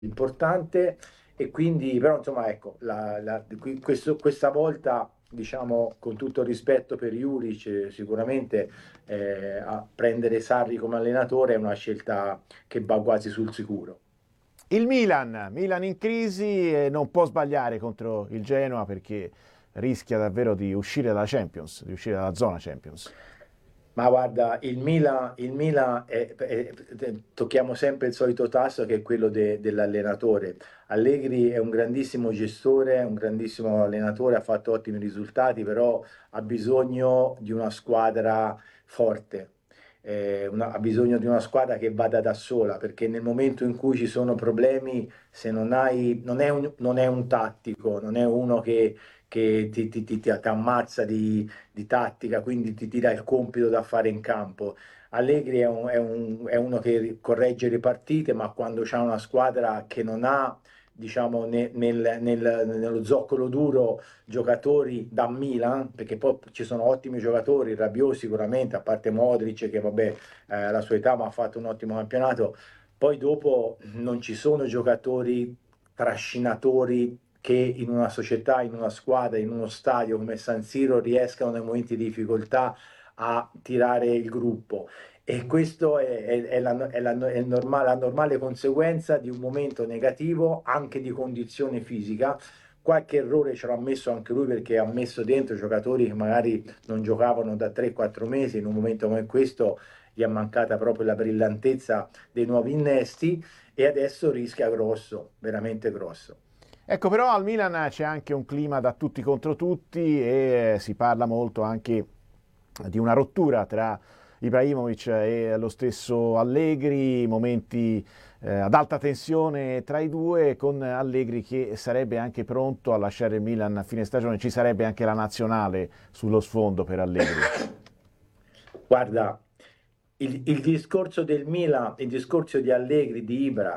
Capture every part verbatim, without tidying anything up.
importante. E quindi, però, insomma, ecco, la, la- qui- questo- questa volta, diciamo, con tutto il rispetto per Juric, eh, sicuramente eh, a prendere Sarri come allenatore è una scelta che va quasi sul sicuro. Il Milan, Milan in crisi e non può sbagliare contro il Genoa perché rischia davvero di uscire dalla Champions, di uscire dalla zona Champions. Ma guarda, il Milan, il Milan è- è- è- tocchiamo sempre il solito tasto che è quello de- dell'allenatore. Allegri è un grandissimo gestore, un grandissimo allenatore, ha fatto ottimi risultati, però ha bisogno di una squadra forte. Eh, una- ha bisogno di una squadra che vada da sola, perché nel momento in cui ci sono problemi, se non hai, non è un, non è un tattico, non è uno che, che ti, ti- ti- ti ammazza di di tattica, quindi ti, ti dà il compito da fare in campo. Allegri è, un- è un- è uno che corregge le partite, ma quando c'è una squadra che non ha, diciamo, ne- nel- nel- nello zoccolo duro giocatori da Milan, perché poi ci sono ottimi giocatori, Rabiot sicuramente, a parte Modric che vabbè, eh, alla sua età ma ha fatto un ottimo campionato, poi dopo non ci sono giocatori trascinatori che in una società, in una squadra, in uno stadio come San Siro riescano nei momenti di difficoltà a tirare il gruppo. E questo è, è- è la, è la- è il norma- la normale conseguenza di un momento negativo, anche di condizione fisica. Qualche errore ce l'ha messo anche lui perché ha messo dentro giocatori che magari non giocavano da tre quattro mesi, in un momento come questo gli è mancata proprio la brillantezza dei nuovi innesti e adesso rischia grosso, veramente grosso. Ecco, però al Milan c'è anche un clima da tutti contro tutti e si parla molto anche di una rottura tra Ibrahimovic e lo stesso Allegri, momenti eh, ad alta tensione tra i due, con Allegri che sarebbe anche pronto a lasciare il Milan a fine stagione, ci sarebbe anche la nazionale sullo sfondo per Allegri. Guarda, il, il discorso del Milan, il discorso di Allegri, di Ibra,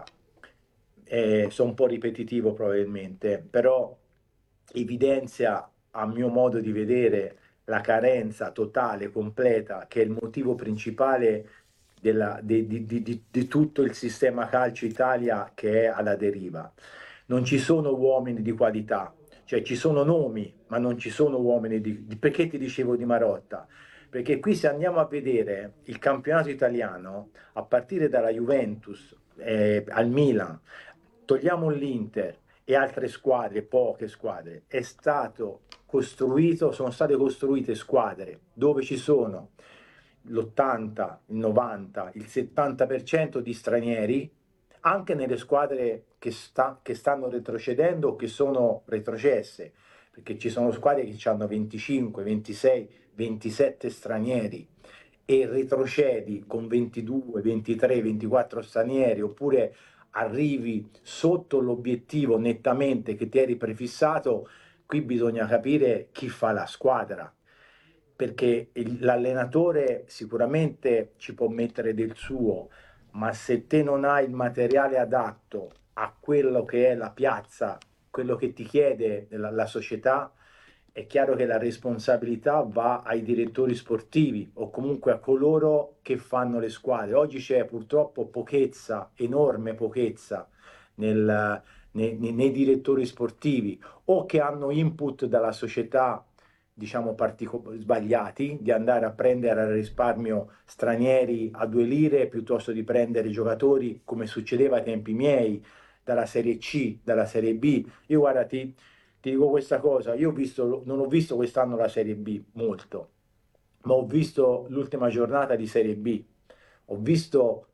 eh, sono un po' ripetitivo probabilmente, però evidenzia, a mio modo di vedere, la carenza totale, completa, che è il motivo principale della- di, di- di- di- di tutto il sistema calcio Italia che è alla deriva. Non ci sono uomini di qualità, cioè ci sono nomi, ma non ci sono uomini di... di- Perché ti dicevo di Marotta? Perché qui se andiamo a vedere il campionato italiano, a partire dalla Juventus, eh, al Milan, togliamo l'Inter e altre squadre, poche squadre, è stato costruito, sono state costruite squadre dove ci sono l'ottanta, il novanta, il settanta per cento di stranieri, anche nelle squadre che, sta, che stanno retrocedendo o che sono retrocesse, perché ci sono squadre che hanno venticinque, ventisei, ventisette stranieri e retrocedi con ventidue, ventitré, ventiquattro stranieri oppure arrivi sotto l'obiettivo nettamente che ti eri prefissato, qui bisogna capire chi fa la squadra, perché il- l'allenatore sicuramente ci può mettere del suo, ma se te non hai il materiale adatto a quello che è la piazza, quello che ti chiede la, la società, è chiaro che la responsabilità va ai direttori sportivi o comunque a coloro che fanno le squadre. Oggi c'è purtroppo pochezza, enorme pochezza nel- nei, nei- nei direttori sportivi o che hanno input dalla società, diciamo, partico- sbagliati, di andare a prendere al risparmio stranieri a due lire piuttosto di prendere giocatori come succedeva ai tempi miei, dalla Serie C, dalla Serie B. Io guarda, ti, ti dico questa cosa, io ho visto, non ho visto quest'anno la Serie B molto, ma ho visto l'ultima giornata di Serie B, ho visto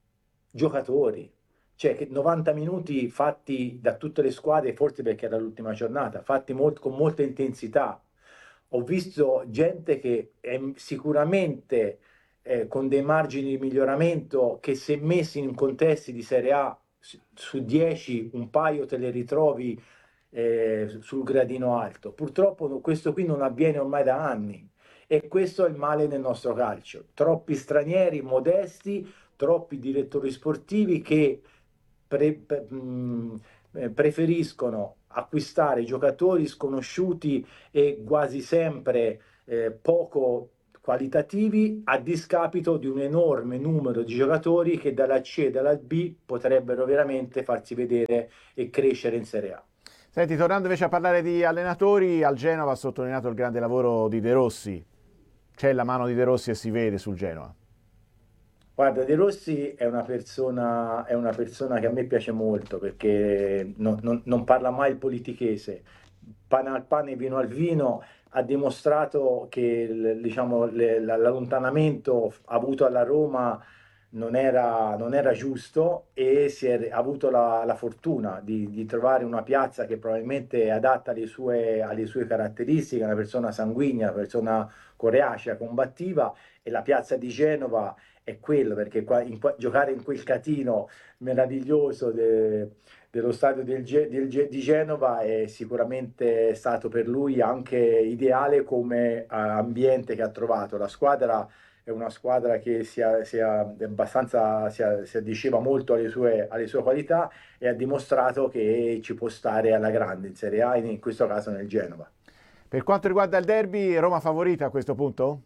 giocatori, cioè che novanta minuti fatti da tutte le squadre, forse perché era l'ultima giornata, fatti molt- con molta intensità. Ho visto gente che è sicuramente eh, con dei margini di miglioramento che se messi in contesti di Serie A su su dieci un paio te le ritrovi eh, sul gradino alto. Purtroppo no- questo qui non avviene ormai da anni e questo è il male nel nostro calcio. Troppi stranieri modesti, troppi direttori sportivi che pre- pre- mh, eh, preferiscono acquistare giocatori sconosciuti e quasi sempre eh, poco qualitativi a discapito di un enorme numero di giocatori che dalla C e dalla B potrebbero veramente farsi vedere e crescere in Serie A. Senti, tornando invece a parlare di allenatori, al Genova ha sottolineato il grande lavoro di De Rossi. C'è la mano di De Rossi e si vede sul Genoa. Guarda, De Rossi è una persona, è una persona che a me piace molto perché non, non- non parla mai il politichese, pane al pane, vino al vino, ha dimostrato che il- diciamo, le- la- l'allontanamento avuto alla Roma non era, non era giusto e si è ha avuto la, la fortuna di, di trovare una piazza che probabilmente è adatta alle sue, alle sue caratteristiche, una persona sanguigna, una persona coriacea, combattiva, e la piazza di Genova è quello, perché qua- in qua- giocare in quel catino meraviglioso de- dello stadio del Ge- del Ge- di Genova è sicuramente stato per lui anche ideale come eh, ambiente che ha trovato. La squadra è una squadra che si, a- si a- è abbastanza, si, a- si addiceva molto alle sue, alle sue qualità e ha dimostrato che ci può stare alla grande in Serie A, in in questo caso nel Genova. Per quanto riguarda il derby, Roma favorita a questo punto?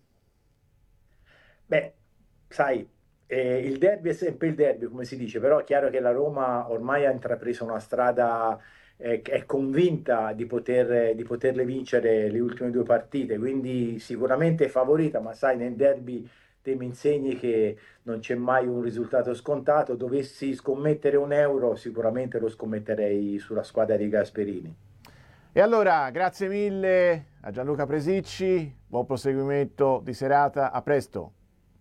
Beh, sai, eh, il derby è sempre il derby, come si dice, però è chiaro che la Roma ormai ha intrapreso una strada, eh, che è convinta di poter, di poterle vincere le ultime due partite, quindi sicuramente è favorita, ma sai, nel derby te mi insegni che non c'è mai un risultato scontato. Dovessi scommettere un euro, sicuramente lo scommetterei sulla squadra di Gasperini. E allora, grazie mille a Gianluca Presicci, buon proseguimento di serata, a presto.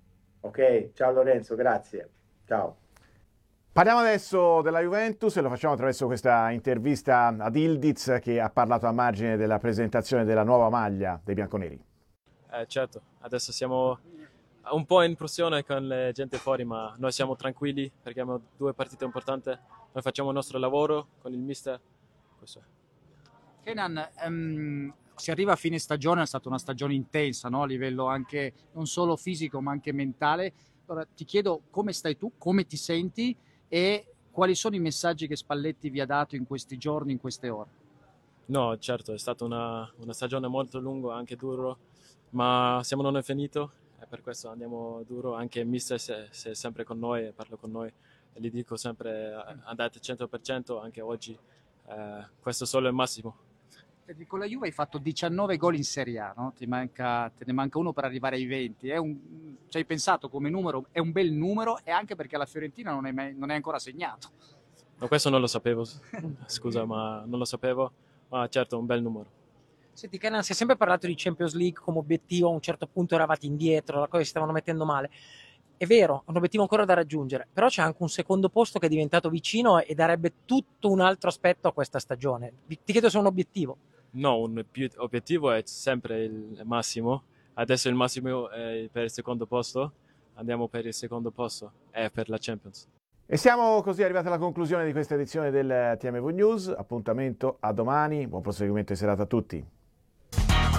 Ok, ciao Lorenzo, grazie. Ciao. Parliamo adesso della Juventus e lo facciamo attraverso questa intervista ad Ildiz che ha parlato a margine della presentazione della nuova maglia dei bianconeri. Eh, certo, adesso siamo un po' in pressione con la gente fuori, ma noi siamo tranquilli perché abbiamo due partite importanti, noi facciamo il nostro lavoro con il mister. Questo è. Kenan, ehm, si arriva a fine stagione, è stata una stagione intensa, no? A livello anche non solo fisico ma anche mentale. Allora, ti chiedo come stai tu, come ti senti e quali sono i messaggi che Spalletti vi ha dato in questi giorni, in queste ore? No, certo, è stata una, una stagione molto lunga, anche duro, ma siamo non è finito e per questo andiamo duro. Anche il mister se, se è sempre con noi e parlo con noi e gli dico sempre eh, andate cento per cento anche oggi, eh, questo solo è il massimo. Senti, con la Juve hai fatto diciannove gol in Serie A, no? Ti manca, te ne manca uno per arrivare ai venti. È un, ci hai pensato come numero, è un bel numero e anche perché la Fiorentina non è, mai, non è ancora segnato. No, questo non lo sapevo, scusa, ma non lo sapevo, ma certo un bel numero. Senti, Kenan, si è sempre parlato di Champions League come obiettivo, a un certo punto eravate indietro, la cosa si stavano mettendo male. È vero, è un obiettivo ancora da raggiungere, però c'è anche un secondo posto che è diventato vicino e darebbe tutto un altro aspetto a questa stagione. Ti chiedo se è un obiettivo. No, un obiettivo è sempre il massimo. Adesso il massimo è per il secondo posto. Andiamo per il secondo posto e per la Champions. E siamo così arrivati alla conclusione di questa edizione del T M V News. Appuntamento a domani. Buon proseguimento di serata a tutti.